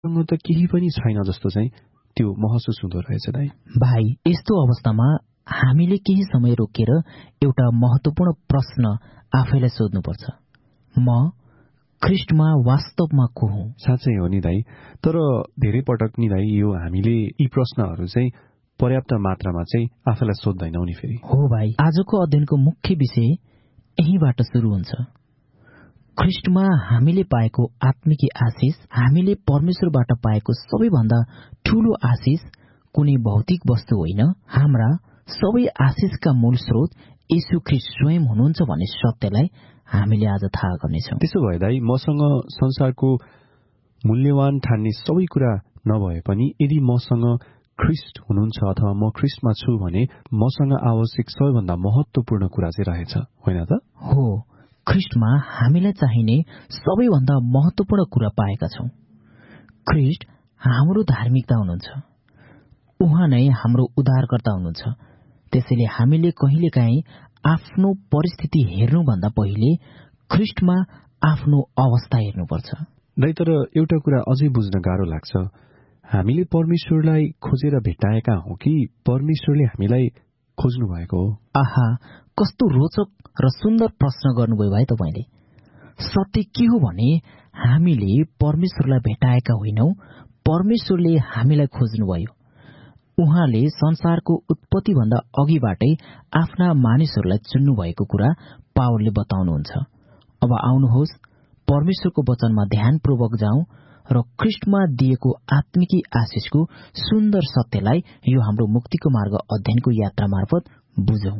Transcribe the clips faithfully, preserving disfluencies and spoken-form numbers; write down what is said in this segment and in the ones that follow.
सँग त केही पनि छैन जस्तो चाहिँ त्यो महसुस हुँदो रहेछ दाइ। भाइ, यस्तो अवस्थामा हामीले केही समय रोकेर एउटा महत्वपूर्ण प्रश्न आफैलाई सोध्नुपर्छ। म ख्रिस्टमा वास्तवमा को हुँ? साँच्चै हो नि दाइ, तर धेरै पटक नि दाइ यो हामीले यी प्रश्नहरू चाहिँ पर्याप्त मात्रामा चाहिँ आफैलाई सोध्दैनौ नि फेरि। हो भाइ, आजको अध्ययनको मुख्य विषय यहीबाट सुरु हुन्छ। ख्रिस्टमा हामीले पाएको आत्मिक आशिष, हामीले परमेश्वरबाट पाएको सबैभन्दा ठूलो आशिष कुनै भौतिक वस्तु होइन। हाम्रा सबै आशिषका मूल स्रोत येशू ख्रिस्ट स्वयं हुनुहुन्छ भन्ने सत्यलाई हामीले आज थाहा गर्नेछौँ। त्यसो भए दाइ, मसँग संसारको मूल्यवान ठान्ने सबै कुरा नभए पनि यदि मसँग ख्रिस्ट हुनुहुन्छ अथवा म ख्रिस्टमा छु भने मसँग आवश्यक सबैभन्दा महत्वपूर्ण कुरा चाहिँ रहेछ, होइन त? हो, ख्रिस्टमा हामीलाई चाहिने सबैभन्दा महत्वपूर्ण कुरा पाएका छौं। ख्रिस्ट हाम्रो धार्मिकता हुनुहुन्छ, उहाँ नै हाम्रो उद्धारकर्ता हुनुहुन्छ। त्यसैले हामीले कहिलेकाहीँ आफ्नो परिस्थिति हेर्नुभन्दा पहिले ख्रिस्टमा आफ्नो अवस्था हेर्नुपर्छ। दाइ, तर एउटा कुरा अझै बुझ्न गाह्रो लाग्छ। हामीले परमेश्वरलाई खोजेर भेटाएका हौ कि परमेश्वरले हामीलाई खोज्नु भएको हो? आहा, कस्तो रोचक र सुन्दर प्रश्न गर्नुभयो भाइ तपाईले। सत्य के हो भने हामीले परमेश्वरलाई भेटाएका होइनौ, परमेश्वरले हामीलाई खोज्नुभयो। उहाँले संसारको उत्पत्ति भन्दा अघिबाटै आफ्ना मानिसहरूलाई चुन्नु भएको कुरा पावलले बताउनुहुन्छ। अब आउनुहोस् परमेश्वरको वचनमा ध्यानपूर्वक जाउँ र ख्रिस्टमा दिएको आत्मिकी आशिषको सुन्दर सत्यलाई यो हाम्रो मुक्तिको मार्ग अध्ययनको यात्रा मार्फत बुझौं।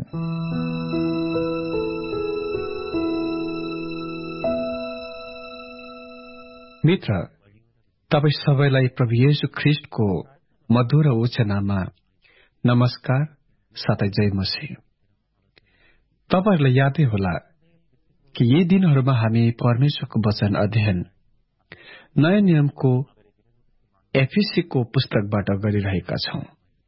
मित्र, तपाईँ सबैलाई प्रभु येशू ख्रिस्टको मधुर उच्च नाममा नमस्कार साथै जय मसीह। तपाईहरुलाई यादै होला कि यी दिनहरूमा हामी परमेश्वरको वचन अध्ययन नयाँ नियमको एफिसीको पुस्तकबाट गरिरहेका छौं।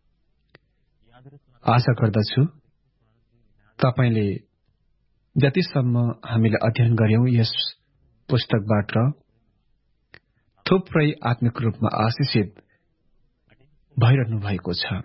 आशा गर्दछु तपाईले जतिसम्म हामीले अध्ययन गर्यौं यस पुस्तकबाट थुप्रै आत्मिक रूपमा आशिषित भइरहनु भएको छ।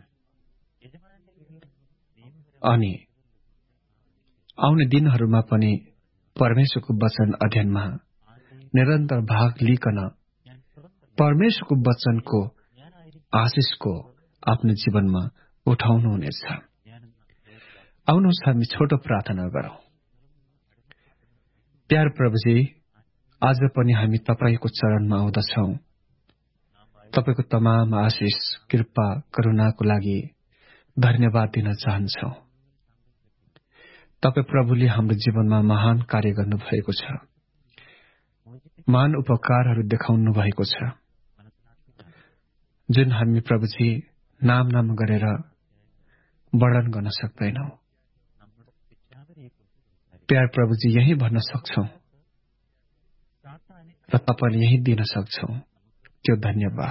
अनि आउने दिनहरूमा पनि परमेश्वरको वचन अध्ययनमा निरन्तर भाग लिकन परमेश्वरको वचनको आशिषको आफ्नो जीवनमा उठाउनुहुनेछ। आउनुहोस् हामी छोटो प्रार्थना गरौं। प्यार प्रभुजी, आज पनि हामी तपाईको चरणमा आउँदछौं। तपाईको तमाम आशिष, कृपा, करुणाको लागि धन्यवाद दिन चाहन्छौं। तपाई प्रभुले हाम्रो जीवनमा महान कार्य गर्नुभएको छ, महान उपकारहरू देखाउनु भएको छ, जुन हामी प्रभुजी नाम नाम गरेर वर्णन गर्न सक्दैनौं। प्यार प्रभुजी यही भन्न सक्छौं र तपाईले यही दिन सक्छौं, त्यो धन्यवाद।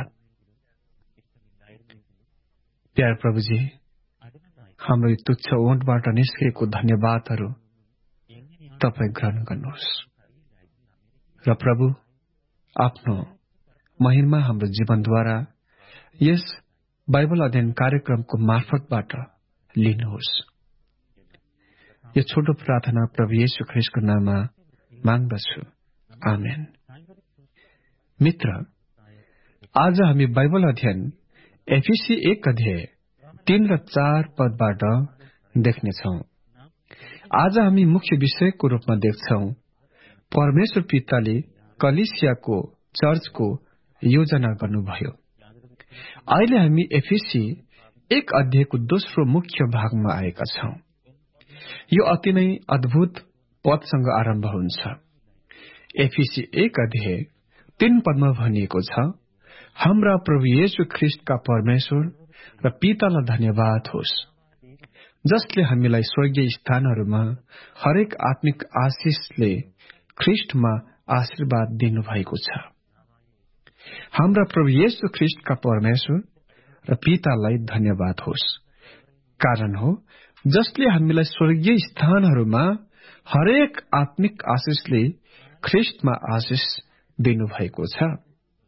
प्यार प्रभुजी, हाम्रो यो तुच्छ ओठबाट निस्केको धन्यवादहरू तपाई ग्रहण गर्नुहोस् र प्रभु आफ्नो महिमा हाम्रो जीवनद्वारा यस बाइबल अध्ययन कार्यक्रमको मार्फतबाट लिनुहोस्। यो छोटो प्रार्थना प्रभु येशू ख्रिस्टको नाममा माग्दछु, आमेन। मित्र, आज हामी बाइबल अध्ययन एफिसी एक अध्याय तीन र चार पदबाट देख्नेछौं। आज हामी मुख्य विषयको रूपमा देख्छौं परमेश्वर पिताले कलिसियाको चर्चको योजना गर्नुभयो। अहिले हामी एफिसी एक अध्यायको दोस्रो मुख्य भागमा आएका छौं। यो अति नै अद्भुत पदसँग आरम्भ हुन्छ। एफिसी एक अध्याय तीन पदमा भनिएको छ, हाम्रा प्रभु येशू ख्रिस्टका परमेश्वर र पितालाई धन्यवाद होस्, जसले हामीलाई स्वर्गीय स्थानहरूमा हरेक आत्मिक आशिषले ख्रिस्टमा आशीर्वाद दिनुभएको छ। हाम्रा प्रभु येशू ख्रिस्टका परमेश्वर र पितालाई धन्यवाद होस्, कारण हो जसले हामीलाई स्वर्गीय स्थानहरूमा हरेक आत्मिक आशिषले ख्रिस्टमा आशिष दिनुभएको छ।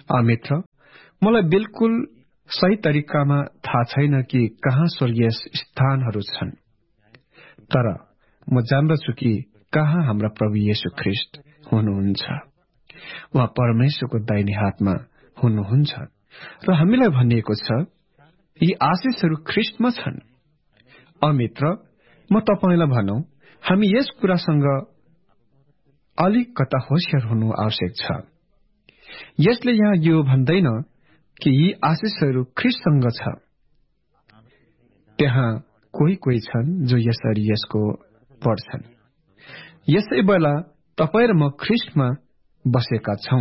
मित्र, मलाई बिल्कुल सही तरिकामा थाहा छैन कि कहाँ स्वर्गीय स्थानहरू छन्, तर म जान्दछु कि कहाँ हाम्रा प्रभु येशू ख्रीष्ट हुनुहुन्छ। उहाँ परमेश्वरको दाहिने हातमा हुनुहुन्छ र हामीलाई भनिएको छ यी आशिषहरू ख्रीष्टमा छन्। अमित्र, म तपाईलाई भनौं, हामी यस कुरासँग अलिकता होशियार हुनु आवश्यक छ। यसले यहाँ यो भन्दैन कि यी आशिषहरू ख्रीष्टसँग छ। त्यहाँ कोही कोही छन् जो यसरी यसको पढ्छन्। यसै बेला तपाई र म ख्रीष्टमा बसेका छौं।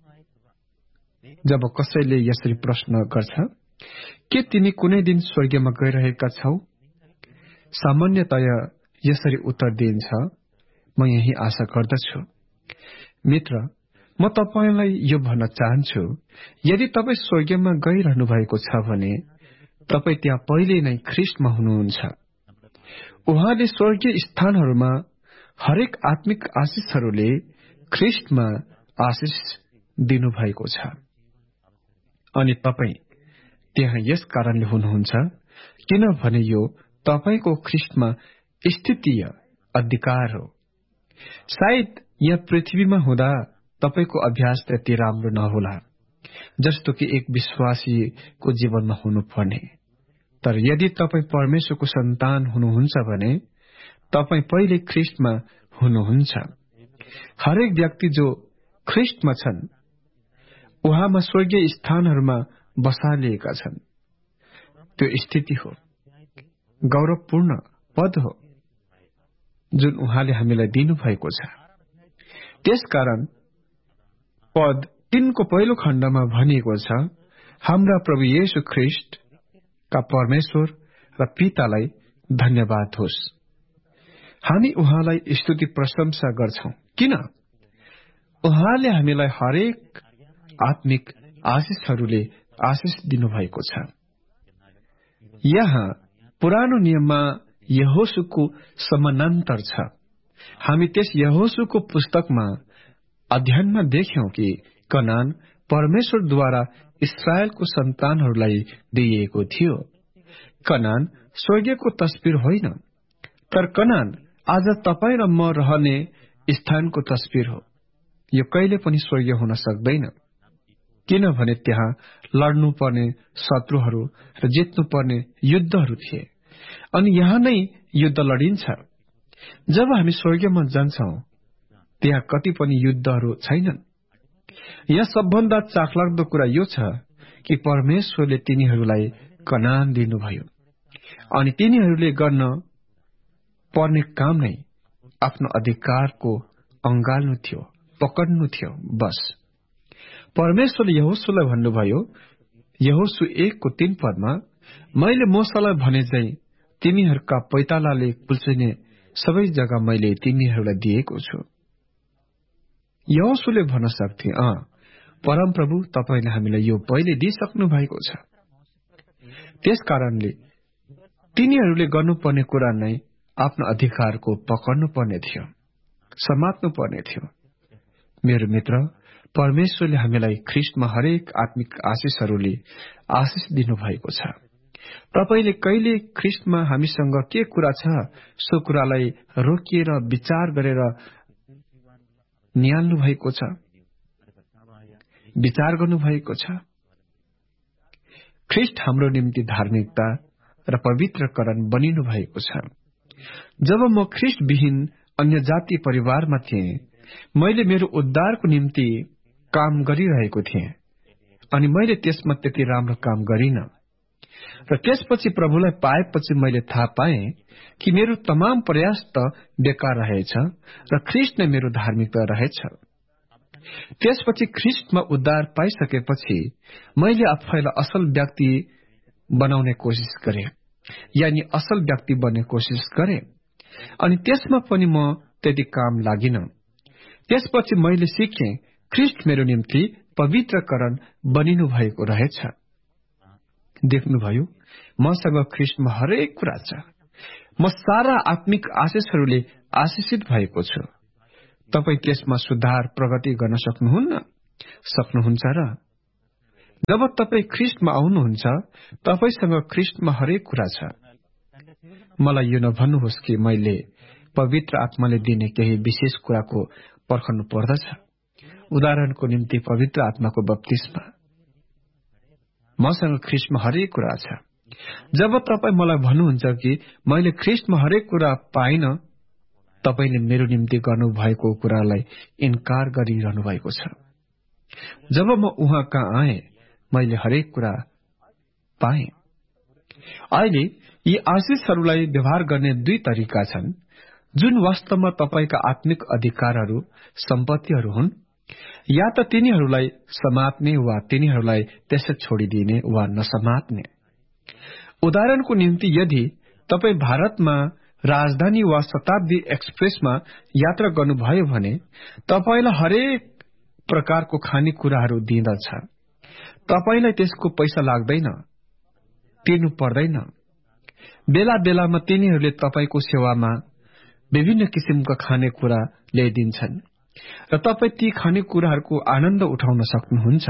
जब कसैले यसरी प्रश्न गर्छ, के तिमी कुनै दिन स्वर्गमा गइरहेका छौ? सामान्यतया यसरी उत्तर दिइन्छ, म यही आशा गर्दछु। मित्र, म तपाईलाई यो भन्न चाहन्छु, यदि तपाई स्वर्गमा गइरहनु भएको छ भने तपाई त्यहाँ पहिले नै ख्रीष्टमा हुनुहुन्छ। उहाँले स्वर्गीय स्थानहरूमा हरेक आत्मिक आशिषहरूले ख्रीष्टमा आशिष दिनुभएको छ। अनि तपाई त्यहाँ यस कारणले हुनुहुन्छ किनभने यो तपाईको ख्रीष्टमा स्थितीय अधिकार हो। सायद यहाँ पृथ्वीमा हुँदा तपाईको अभ्यास त्यति राम्रो नहोला जस्तो कि एक विश्वासीको जीवनमा हुनुपर्ने। तर यदि तपाई परमेश्वरको सन्तान हुनुहुन्छ भने तपाई पहिले ख्रीष्टमा हुनुहुन्छ। हरेक व्यक्ति जो ख्रीष्टमा छन् उहाँमा स्वर्गीय स्थानहरूमा बसालिएका छन्। त्यो स्थिति हो, गौरवपूर्ण पद हो जुन उहाँले हामीलाई दिनुभएको छ। त्यसकारण पद तीनको पहिलो खण्डमा भनिएको छ, हाम्रा प्रभु येशू ख्रीष्ट का परमेश्वर र पितालाई धन्यवाद होस्। हामी उहाँलाई स्तुति प्रशंसा गर्छौं। किन? उहाँले हामीलाई हरेक आत्मिक आशिषहरूले आशिष दिनुभएको छ। यहाँ पुरानो नियममा यहोशूको समानान्तर छ। हामी त्यस यहोशूको पुस्तकमा अध्ययनमा देख्यौं कि कनान परमेश्वरद्वारा इस्राएलको सन्तानहरूलाई दिइएको थियो। कनान स्वर्गीयको तस्बिर होइन, तर कनान आज तपाईँ र म रहने स्थानको तस्बिर हो। यो कहिले पनि स्वर्गीय हुन सक्दैन, किनभने त्यहाँ लड्नुपर्ने शत्रुहरू र जित्नुपर्ने युद्धहरू थिए, अनि यहाँ नै युद्ध लडिन्छ। जब हामी स्वर्गीयमा जान्छौं त्यहाँ कति पनि युद्धहरू छैनन्। यहाँ सबभन्दा चाखलाग्दो कुरा यो छ कि परमेश्वरले तिनीहरूलाई कनान दिनुभयो, अनि तिनीहरूले गर्न पर्ने काम नै आफ्नो अधिकारको अंगाल्नु थियो, पकड्नु थियो। बस परमेश्वरले यहोशूलाई भन्नुभयो, यहोशू एकको तीन पदमा, मैले मोशालाई भने झै तिमीहरूका पैतालाले कुल्चिने सबै जग्गा मैले तिमीहरूलाई दिएको छु। यहोशूले भन्न सक्थे, अँ परमप्रभु तपाईले हामीलाई यो पहिले दिइसक्नु भएको छ। त्यसकारणले तिनीहरूले गर्नुपर्ने कुरा नै आफ्नो अधिकारको पकड्नु पर्ने थियो, समात्नु पर्ने थियो। मेरो मित्र, परमेश्वरले हामीलाई ख्रीष्टमा हरेक आत्मिक आशिषहरूले आशिष दिनुभएको छ। तपाईले कहिले ख्रीष्टमा हामीसँग के कुरा छ सो कुरालाई रोकिएर विचार गरेर निहाल्नु भएको छ, विचार गर्नु भएको छ। ख्रीष्ट हाम्रो निम्ति धार्मिकता र पवित्रकरण बनिनु भएको छ। जब म ख्रीष्ट विहीन अन्य जाति परिवारमा थिएँ, मैले मेरो उद्धारको निम्ति काम गरिरहेको थिएँ, अनि मैले त्यसमा त्यति राम्रो काम गरिन। र त्यसपछि प्रभुलाई पाएपछि मैले थाहा पाएँ कि मेरो तमाम प्रयास त बेकार रहेछ र ख्रीष्ट नै मेरो धार्मिकता रहेछ। त्यसपछि ख्रीष्टमा उद्धार पाइसकेपछि मैले आफैलाई असल व्यक्ति बनाउने कोसिस गरेँ, यानी असल व्यक्ति बन्ने कोसिस गरेँ, अनि त्यसमा पनि म त्यति काम लागिन। त्यसपछि मैले सिकेँ ख्रीष्ट मेरो निम्ति पवित्रकरण बनिनु भएको रहेछ। देख्नुभयो, मसँग ख्रीष्टमा हरेक कुरा छ। म सारा आत्मिक आशिषहरूले आशिषित भएको छु। तपाई त्यसमा सुधार प्रगति गर्न सक्नुहुन्न सक्नुहुन्छ र जब तपाई ख्रीष्टमा आउनुहुन्छ, तपाईसँग ख्रीष्टमा हरेक कुरा छ। मलाई यो नभन्नुहोस् कि मैले पवित्र आत्माले दिने केही विशेष कुराको पर्खनु पर्दछ। उदाहरणको निम्ति पवित्र आत्माको बप्तिस्मा। मसँग ख्रीष्टमा हरेक कुरा छ। जब तपाई मलाई भन्नुहुन्छ कि मैले ख्रीष्टमा हरेक कुरा पाइन, तपाईले मेरो निम्ति गर्नुभएको कुरालाई इन्कार गरिरहनु भएको छ। जब म उहाँ कहाँ आए, मैले हरेक कुरा पाएँ। अहिले यी आशिषहरूलाई व्यवहार गर्ने दुई तरिका छन्, जुन वास्तवमा तपाईका आत्मिक अधिकारहरू, सम्पत्तिहरू हुन्, या त तिनीहरूलाई समात्ने वा तिनीहरूलाई त्यसै छोडिदिने वा नसमात्ने। उदाहरणको निम्ति यदि तपाई भारतमा राजधानी वा शताब्दी एक्सप्रेसमा यात्रा गर्नुभयो भने तपाईलाई हरेक प्रकारको खानेकुराहरू दिँदछ। तपाईलाई त्यसको पैसा लाग्दैन, तिर्नु पर्दैन। बेला बेलामा तिनीहरूले तपाईको सेवामा विभिन्न किसिमका खानेकुरा ल्याइदिन्छन् र तपाई ती खानेकुराहरूको आनन्द उठाउन सक्नुहुन्छ।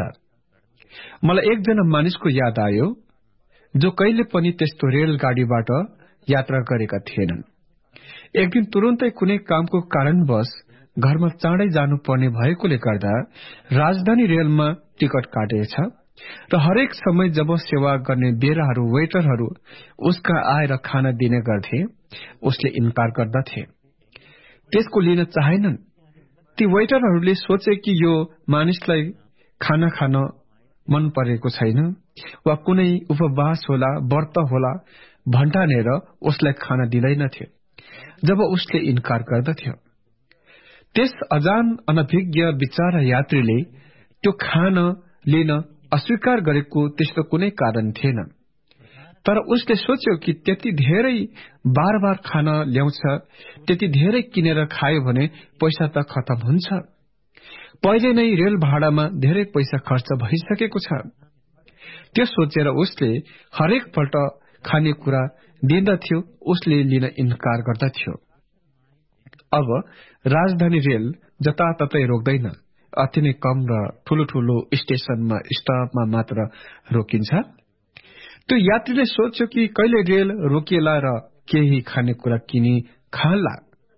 मलाई एकजना मानिसको याद आयो जो कहिले पनि त्यस्तो रेलगाडीबाट यात्रा गरेका थिएनन्। एक दिन तुरुन्तै कुनै कामको कारणवश घरमा चाँडै जानुपर्ने भएकोले गर्दा राजधानी रेलमा टिकट काटेछ र हरेक समय जब सेवा गर्ने बेराहरू, वेटरहरू उसका आएर खाना दिने गर्थे, उसले इन्कार गर्दथे। त्यसको लिन चाहेनन्। ती वेटरहरूले सोचे कि यो मानिसलाई खाना खान मन परेको छैन वा कुनै उपवास होला, व्रत होला भन्ठानेर उसलाई खाना दिँदैनथे जब उसले इन्कार गर्दथ्यो। त्यस अजान अनभिज्ञ बिचारा यात्रीले त्यो खान लिन अस्वीकार गरेको त्यस्तो कुनै कारण थिएन। तर उसले सोच्यो कि त्यति धेरै बार बार खाना ल्याउँछ, त्यति धेरै किनेर खायो भने पैसा त खतम हुन्छ। पहिले नै रेल भाडामा धेरै पैसा खर्च भइसकेको छ। त्यो सोचेर उसले हरेक पल्ट खानेकुरा दिँदथ्यो, उसले लिन इन्कार गर्दथ्यो। अब राजधानी रेल जताततै रोक्दैन, अति नै कम र ठूलो ठूलो स्टेशनमा, स्टपमा मात्र रोकिन्छ। त्यो यात्रीले सोच्यो कि कहिले रेल रोकिएला र केही खानेकुरा किनी खाला।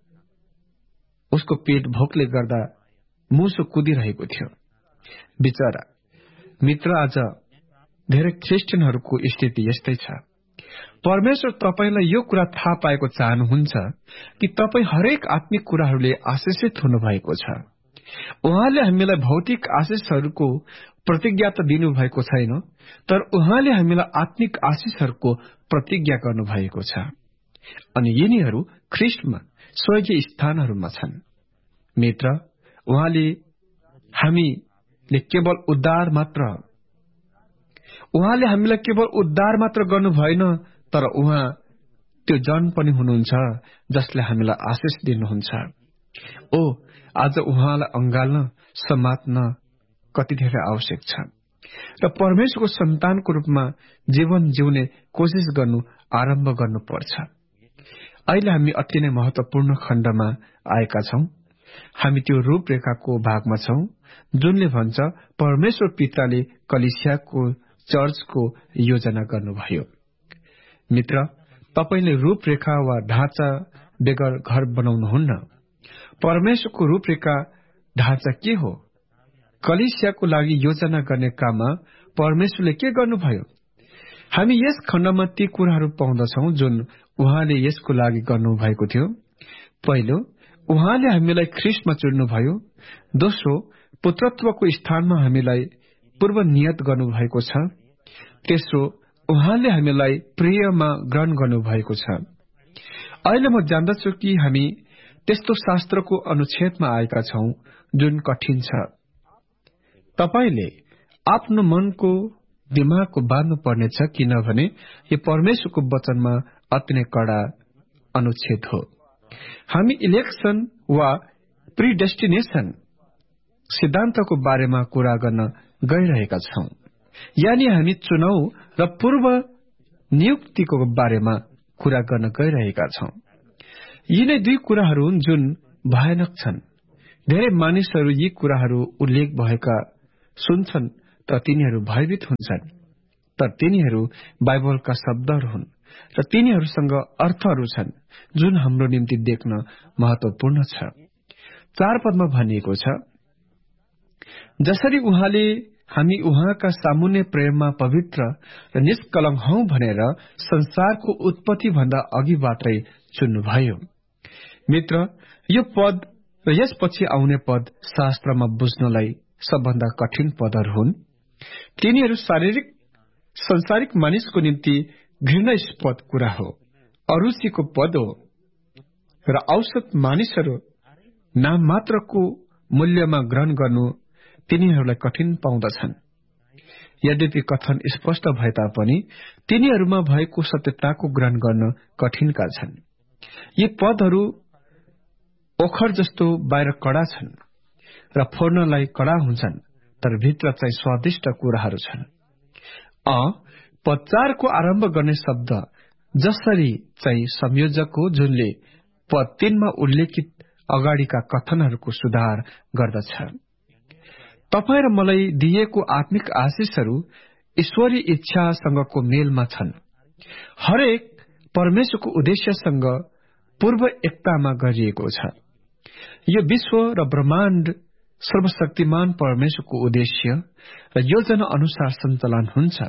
उसको पेट भोकले गर्दा मुसो कुदिरहेको थियो। बिचरा मित्र, आज धेरै क्रिस्चियनहरूको स्थिति यस्तै छ। परमेश्वर तपाईलाई यो कुरा थाहा पाएको चाहनुहुन्छ कि तपाई हरेक आत्मिक कुराहरूले आशिषित हुनुभएको छ। उहाँले हामीलाई भौतिक आशिषहरूको प्रतिज्ञा त दिनुभएको छैन, तर उहाँले हामीलाई आत्मिक आशिषहरूको प्रतिज्ञा गर्नुभएको छ, अनि यिनीहरू ख्रीष्टमा स्वर्गीय स्थानहरूमा छन्। मित्र, उहाँले हामीले केवल उद्धार मात्र उहाँले हामीलाई केवल उद्धार मात्र गर्नु भएन, तर उहाँ त्यो जन पनि हुनुहुन्छ जसले हामीलाई आशिष दिनुहुन्छ। ओ, आज उहाँलाई अंगाल्न, समात्न कति धेरै आवश्यक छ र परमेश्वरको सन्तानको रूपमा जीवन जिउने कोशिश गर्नु आरम्भ गर्नुपर्छ। अहिले हामी अति नै महत्वपूर्ण खण्डमा आएका छौं। हामी त्यो रूपरेखाको भागमा छौं जुनले भन्छ परमेश्वर पिताले कलिसियाको, चर्चको योजना गर्नुभयो। मित्र, तपाईले रूपरेखा वा ढाँचा बेगर घर बनाउनुहुन्न। परमेश्वरको रूपरेखा ढाँचा के हो? कलिसियाको लागि योजना गर्ने काममा परमेश्वरले के गर्नुभयो? हामी यस खण्डमा ती कुराहरू पाउँदछौं जुन उहाँले यसको लागि गर्नुभएको थियो। पहिलो, उहाँले हामीलाई ख्रीष्टमा चुन्नुभयो। दोस्रो, पुत्रत्वको स्थानमा हामीलाई पूर्व नियत गर्नुभएको छ। तेस्रो, उहाँले हामीलाई प्रियमा ग्रहण गर्नुभएको छ। अहिले म जान्दछु कि हामी त्यस्तो शास्त्रको अनुच्छेदमा आएका छौं जुन कठिन छ। तपाईले आफ्नो मनको दिमागको बाँध्नु पर्नेछ, किनभने यो परमेश्वरको वचनमा अति नै कडा अनुच्छेद हो। हामी इलेक्सन वा प्रिडेस्टिनेशन सिद्धान्तको बारेमा कुरा गर्न गइरहेका छौं, यानी हामी चुनाव र पूर्व नियुक्तिको बारेमा कुरा गर्न गइरहेका छौं। यी नै दुई कुराहरू हुन् जुन भयानक छन्। धेरै मानिसहरू यी कुराहरू उल्लेख भएका सुन्छन् तर तिनीहरू भयभीत हुन्छन्। तर तिनीहरू बाइबलका शब्दहरू हुन् र तिनीहरूसँग अर्थहरू छन् जुन हाम्रो निम्ति देख्न महत्वपूर्ण छ। चार पदमा भनिएको छ, जसरी उहाँले हामी उहाँका सामुन्य प्रेममा पवित्र र निष्कलङ्क हौं भनेर संसारको उत्पत्ति भन्दा अघिबाटै चुन्नुभयो। मित्र, यो पद र यसपछि आउने पद शास्त्रमा बुझ्नलाई सबभन्दा कठिन पदहरू हुन्। तिनीहरू शारीरिक संसारिक मानिसको निम्ति घृणास्पद कुरा हो, अरुचिको पद हो र औसत मानिसहरू नाम मात्रको मूल्यमा ग्रहण गर्नु तिनीहरूलाई कठिन पाउँदछन्। यद्यपि कथन स्पष्ट भए तापनि तिनीहरूमा भएको सत्यताको ग्रहण गर्न कठिनका छन्। यी पदहरू ओखर जस्तो बाहिर कडा छन् र फोर्नलाई कडा हुन्छन्, तर भित्र चाहिँ स्वादिष्ट कुराहरू छन्। अ पद चारको आरम्भ गर्ने शब्द जसरी चाहिँ संयोजक हो, जुनले पद तीनमा उल्लेखित अगाडिका कथनहरूको सुधार गर्दछ। तपाईँ र मलाई दिएको आत्मिक आशिषहरू ईश्वरीय इच्छासँगको मेलमा छन्। हरेक परमेश्वरको उद्देश्यसँग पूर्व एकतामा गरिएको छ। यो विश्व र ब्रह्माण्ड सर्वशक्तिमान परमेश्वरको उद्देश्य र योजना अनुसार सञ्चालन हुन्छ।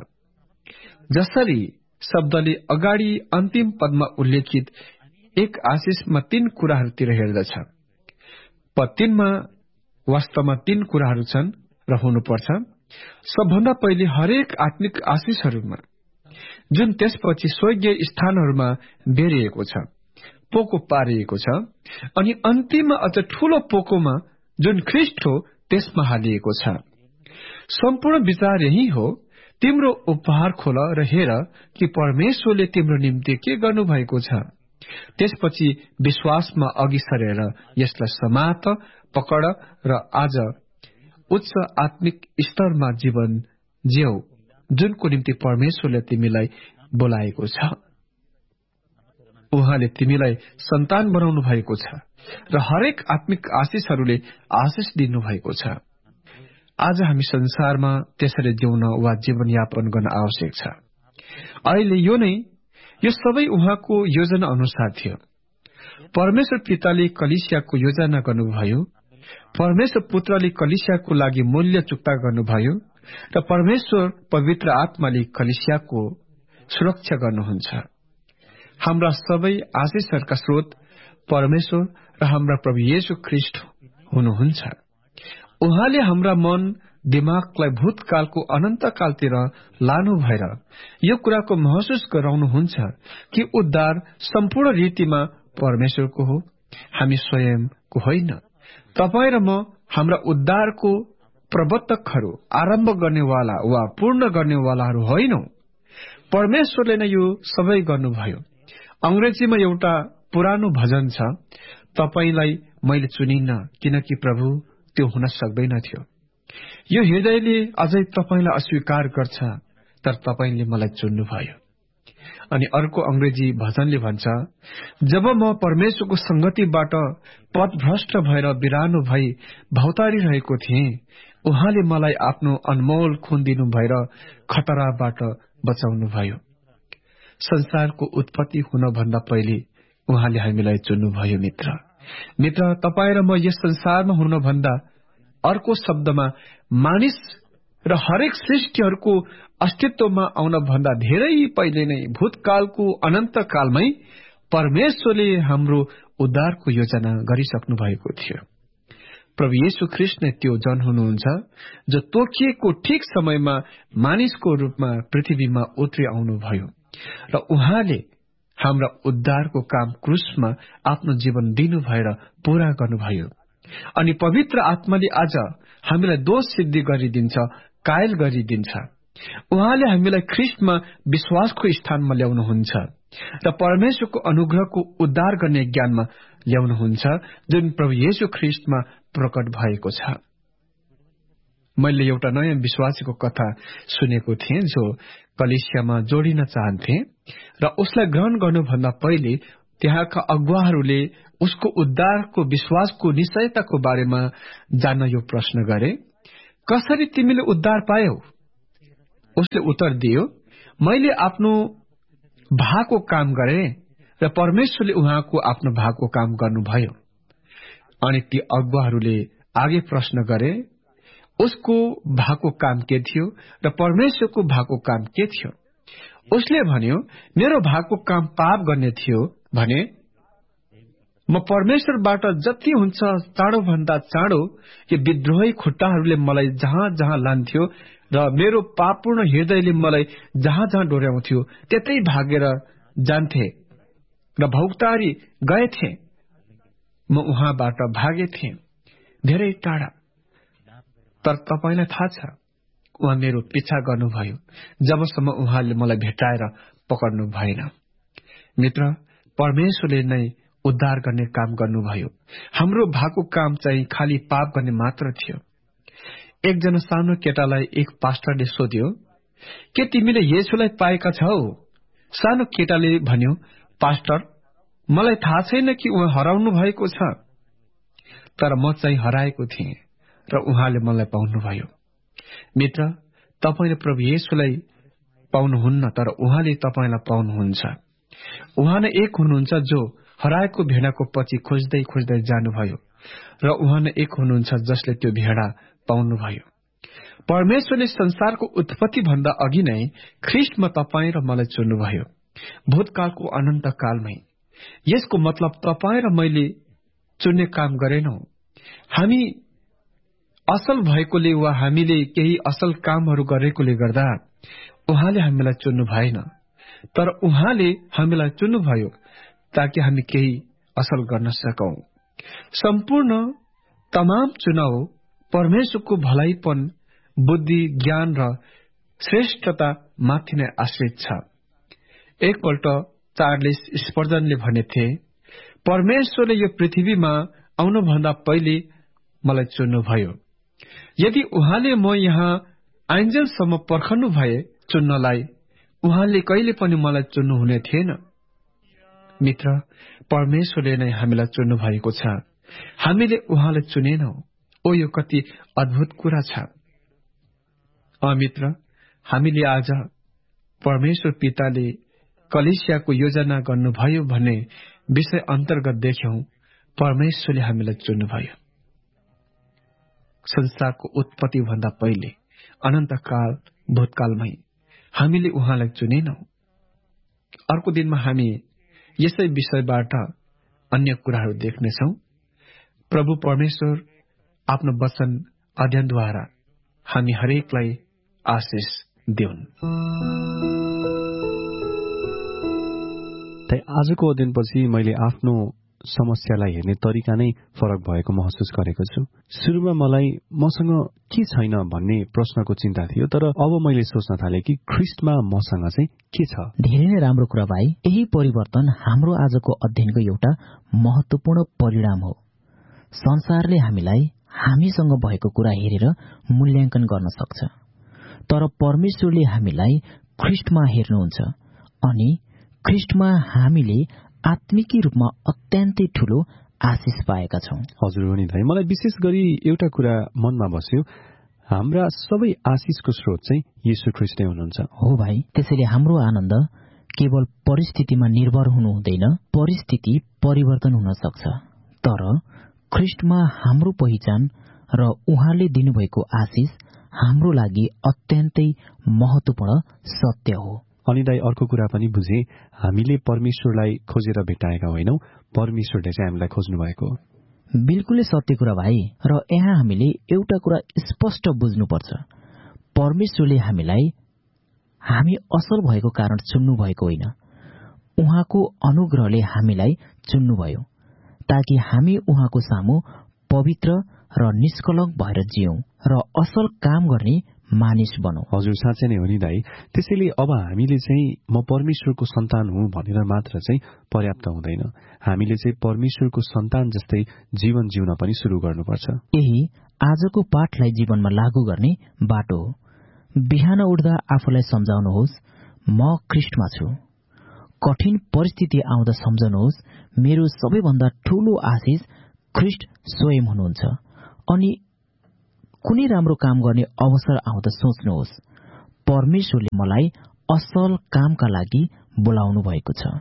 जसरी शब्दले अगाडि अन्तिम पदमा उल्लेखित एक आशिषमा तीन कुराहरूतिर हेर्दछ। पद तीनमा वास्तवमा तीन कुराहरू छन् र हुनुपर्छ। सबभन्दा पहिले हरेक आत्मिक आशिषहरूमा, जुन त्यसपछि स्वर्गीय स्थानहरूमा बेरिएको छ, पोको पारिएको छ, अनि अन्तिममा अझ ठूलो पोकोमा जुन ख्रिस्ट हो त्यसमा हालिएको छ। सम्पूर्ण विचार यही हो, तिम्रो उपहार खोल र हेर कि परमेश्वरले तिम्रो निम्ति के गर्नुभएको छ। त्यसपछि विश्वासमा अघि सरेर यसलाई समात, पकड र आज उच्च आत्मिक स्तरमा जीवन जिऊ, जुनको निम्ति परमेश्वरले तिमीलाई बोलाएको छ। उहाँले तिमीलाई सन्तान बनाउनु भएको छ र हरेक आत्मिक आशिषहरूले आशिष दिनुभएको छ। आज हामी संसारमा त्यसरी जिउन वा जीवनयापन गर्न आवश्यक छ। अहिले यो नै यो सबै उहाँको योजना अनुसार थियो। परमेश्वर पिताले कलिसियाको योजना गर्नुभयो, परमेश्वर पुत्रले कलिसियाको लागि मूल्य चुक्ता गर्नुभयो र परमेश्वर पवित्र आत्माले कलिसियाको सुरक्षा गर्नुहुन्छ। हाम्रा सबै आशिषहरूका स्रोत परमेश्वर र हाम्रा प्रभु येशू ख्रिस्ट हुनुहुन्छ। उहाँले हाम्रा मन दिमागलाई भूतकालको अनन्तकालतिर लानु भएर यो कुराको महसुस गराउनुहुन्छ कि उद्धार सम्पूर्ण रीतिमा परमेश्वरको हो, हामी स्वयंको होइन। तपाईँ र म हाम्रा उद्धारको प्रवर्तकहरू, आरम्भ गर्नेवाला वा पूर्ण गर्नेवालाहरू होइनौ। परमेश्वरले नै यो सबै गर्नुभयो। अंग्रेजीमा एउटा पुरानो भजन छ, तपाईलाई मैले चुनिन्न किनकि प्रभु त्यो हुन सक्दैन थियो। यो हृदयले अझै तपाईलाई अस्वीकार गर्छ, तर तपाईले मलाई चुन्नुभयो। अनि अर्को अंग्रेजी भजनले भन्छ, जब म परमेश्वरको संगतिबाट पथभ्रष्ट भएर बिरानो भई भौतारी रहेको थिएँ, उहाँले मलाई आफ्नो अनमोल खून दिनु भएर खतराबाट बचाउनु भयो। संसारको उत्पत्ति हुन भन्दा पहिले उहाँले हामीलाई चुन्नुभयो। मित्र मित्र तपाईँ र म यस संसारमा हुनुभन्दा, अर्को शब्दमा मानिस र हरेक सृष्टिहरूको अस्तित्वमा आउन भन्दा धेरै पहिले नै भूतकालको अनन्तकालमै परमेश्वरले हाम्रो उद्धारको योजना गरिसक्नु भएको थियो। प्रभु येशू ख्रिस्ट नै त्यो जन हुनुहुन्छ जो तोकिएको ठिक समयमा मानिसको रूपमा पृथ्वीमा उत्रि आउनुभयो र उहाँले हाम्रा उद्धारको काम क्रुसमा आफ्नो जीवन दिनु भएर पूरा गर्नुभयो। अनि पवित्र आत्माले आज हामीलाई दोष सिद्धि गरिदिन्छ, कायल गरिदिन्छ। उहाँले हामीलाई ख्रिस्टमा विश्वासको स्थानमा ल्याउनुहुन्छ र परमेश्वरको अनुग्रहको उद्धार गर्ने ज्ञानमा ल्याउनुहुन्छ, जुन प्रभु येशू ख्रिस्टमा प्रकट भएको छ। मैले एउटा नयाँ विश्वासीको कथा सुनेको थिएँ जो कलिसियामा जोडिन चाहन्थे र उसलाई ग्रहण गर्नुभन्दा पहिले त्यहाँका अगुवाहरूले उसको उद्धारको विश्वासको निश्चयताको बारेमा जान्न यो प्रश्न गरे। कसरी तिमीले उद्धार पायौ? उसले उत्तर दियो, मैले आफ्नो भागको काम गरे र परमेश्वरले उहाँको आफ्नो भागको काम गर्नुभयो। अनि ती अगुवाहरूले आगे प्रश्न गरे, उसको भागको काम के थियो र परमेश्वरको भागको काम के थियो? उसले भन्यो, मेरो भागको काम पाप गर्ने थियो भने म परमेश्वरबाट जति हुन्छ चाँडो भन्दा चाँडो यो विद्रोही खुट्टाहरूले मलाई जहाँ जहाँ लान्थ्यो र मेरो पापपूर्ण हृदयले मलाई जहाँ जहाँ डोर्याउँथ्यो त्यतै भागेर जान्थे र भौतारी गएथे। म उहाँबाट भागेथे धेरै टाढा। तर तपाईलाई थाहा छ, उहाँ मेरो पिछा गर्नुभयो जबसम्म उहाँले मलाई भेटाएर पकड्नु भएन। मित्र, परमेश्वरले नै उद्धार गर्ने काम गर्नुभयो। हाम्रो भागको काम चाहिँ खाली पाप गर्ने मात्र थियो। एकजना सानो केटालाई एक पास्टरले सोध्यो, के तिमीले येशूलाई पाएका छौ? सानो केटाले भन्यो, पास्टर, मलाई थाहा छैन कि उहाँ हराउनु भएको छ, तर म चाहिँ हराएको थिएँ र उहाँले मलाई पाउनुभयो। मित्र, तपाईले प्रभु येशूलाई पाउनुहुन्न, तर उहाँले तपाईलाई पाउनुहुन्छ। उहाँ नै एक हुनुहुन्छ जो हराएको भेडाको पछि खोज्दै खोज्दै जानुभयो र उहाँ नै एक हुनुहुन्छ जसले त्यो भेडा पाउनुभयो। परमेश्वरले संसारको उत्पत्ति भन्दा अघि नै ख्रीष्टमा तपाईँ र मलाई चुन्नुभयो, भूतकालको अनन्त कालमै। यसको मतलब तपाईँ र मैले चुन्ने काम गरेनौ। हामी असल भएकोले वा हामीले केही असल कामहरू गरेकोले गर्दा उहाँले हामीलाई चुन्नु भएन, तर उहाँले हामीलाई चुन्नुभयो ताकि हामी केही असल गर्न सकौं। सम्पूर्ण तमाम चुनाव परमेश्वरको भलाइपन, बुद्धि, ज्ञान र श्रेष्ठता माथि नै आश्रित छ। एकपल्ट चार्ल्स स्पर्जनले भनेथे, परमेश्वरले यो पृथ्वीमा आउनुभन्दा पहिले मलाई चुन्नुभयो। यदि उहाँले म यहाँ आइन्जेलसम्म पर्खनु भए चुन्नलाई, उहाँले कहिले पनि मलाई चुन्नु हुने थिएन। मित्र, परमेश्वरले नै हामीलाई चुन्नु भएको छ, हामीले उहाँलाई चुनेनौ। ओ यो कति अद्भुत कुरा छ। अ मित्र, हामीले आज परमेश्वर पिताले कलिसियाको योजना गर्नुभयो भन्ने विषय अन्तर्गत देख्यौं। परमेश्वरले हामीलाई चुन्नुभयो संसारको उत्पत्ति भन्दा पहिले, अनन्तकाल भूतकालमै। हामीले उहाँलाई चुनेनौ। अर्को दिनमा हामी यसै विषयबाट अन्य कुराहरू देख्नेछौं। प्रभु परमेश्वर आफ्नो वचन अध्ययनद्वारा हामी हरेकलाई आशिष दिउन्। आजको अध्ययनपछि मैले आफ्नो समस्यालाई हेर्ने तरिका नै फरक भएको महसुस गरेको छु। सुरुमा मलाई मसँग के छैन भन्ने प्रश्नको चिन्ता थियो, तर अब मैले सोच्न थाले कि ख्रीष्टमा मसँग चाहिँ के छ। धेरै नै राम्रो कुरा भाइ। यही परिवर्तन हाम्रो आजको अध्ययनको एउटा महत्वपूर्ण परिणाम हो। संसारले हामीलाई हामीसँग भएको कुरा हेरेर मूल्याङ्कन गर्न सक्छ, तर परमेश्वरले हामीलाई ख्रीष्टमा हेर्नुहुन्छ अनि ख्रीष्टमा हामीले आत्मिकी रूपमा अत्यन्तै ठूलो आशिष पाएका छौं। हजुर हो नि भाइ। मलाई विशेष गरी एउटा कुरा मनमा बस्यो, हाम्रा सबै आशिषको स्रोत चाहिँ येशू ख्रीष्टै हुनुहुन्छ। हो भाइ। त्यसैले हाम्रो आनन्द केवल परिस्थितिमा निर्भर हुनु हुँदैन। परिस्थिति परिवर्तन हुन सक्छ, तर ख्रीष्टमा हाम्रो पहिचान र उहाँले दिनुभएको आशिष हाम्रो लागि अत्यन्तै महत्वपूर्ण सत्य हो। अनि दाइ अर्को कुरा पनि बुझे, हामीले परमेश्वरलाई खोजेर भेटाएका होइनौ, परमेश्वरले चाहिँ हामीलाई खोज्नु भएको। बिल्कुलै सत्य कुरा भाइ। र यहाँ हामीले एउटा कुरा स्पष्ट बुझ्नुपर्छ, परमेश्वरले हामीलाई हामी असल भएको कारण चुन्नु भएको होइन, उहाँको अनुग्रहले हामीलाई चुन्नुभयो ताकि हामी उहाँको सामु पवित्र र निष्कलङ्क भएर जियौं र असल काम गर्ने मानिस बनौं। हजुर साँच्चै नै हो नि दाइ। त्यसैले अब हामीले चाहिँ म परमेश्वरको सन्तान हुँ भनेर मात्र चाहिँ पर्याप्त हुँदैन। हामीले चाहिँ परमेश्वरको सन्तान जस्तै जीवन जिउन पनि सुरु गर्नुपर्छ। यही आजको पाठलाई जीवनमा लागू गर्ने बाटो हो। बिहान उठ्दा आफूलाई सम्झाउनुहोस्, म ख्रीष्टमा छु। कठिन परिस्थिति आउँदा सम्झनुहोस्, मेरो सबैभन्दा ठूलो आशिष ख्रीष्ट स्वयं हुनुहुन्छ। अनि कुनै राम्रो काम गर्ने अवसर आउँदा सोच्नुहोस्, परमेश्वरले मलाई असल कामका लागि बोलाउनु भएको छ।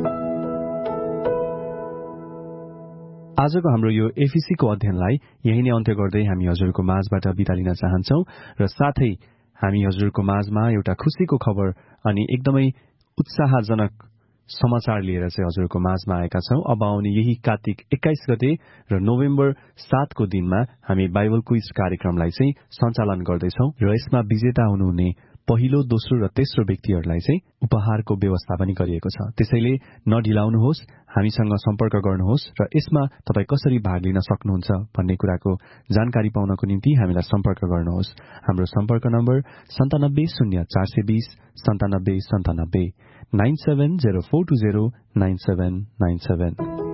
आजको हाम्रो यो एफिसीको अध्ययनलाई यही नै अन्त्य गर्दै हामी हजुरको माझबाट बिदा लिन चाहन्छौ र साथै हामी हजुरको माझमा एउटा खुशीको खबर अनि एकदमै उत्साहजनक समाचार लिएर चाहिँ हजुरको माझमा आएका छौं। अब आउने यही कार्तिक एक्काइस गते र नोभेम्बर सातको दिनमा हामी बाइबल क्विज कार्यक्रमलाई चाहिँ सञ्चालन गर्दैछौ र यसमा विजेता हुनुहुने पहिलो, दोस्रो र तेस्रो व्यक्तिहरूलाई चाहिँ उपहारको व्यवस्था पनि गरिएको छ। त्यसैले नढिलाउनुहोस्, हामीसँग सम्पर्क गर्नुहोस् र यसमा तपाईँ कसरी भाग लिन सक्नुहुन्छ भन्ने कुराको जानकारी पाउनको निम्ति हामीलाई सम्पर्क गर्नुहोस्। हाम्रो सम्पर्क नम्बर सन्तानब्बे शून्य चार सय बीस सन्तानब्बे सन्तानब्बे nine seven zero four two zero nine seven nine seven.